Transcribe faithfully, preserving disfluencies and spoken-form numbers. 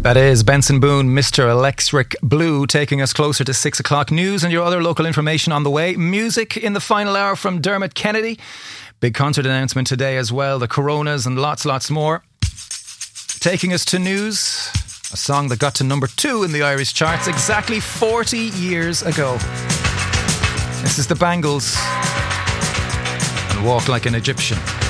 That is Benson Boone, Mister Electric Blue, taking us closer to six o'clock news and your other local information on the way. Music in the final hour from Dermot Kennedy. Big concert announcement today as well. The Coronas and lots, lots more. Taking us to news, a song that got to number two in the Irish charts exactly forty years ago. This is the Bangles and Walk Like an Egyptian.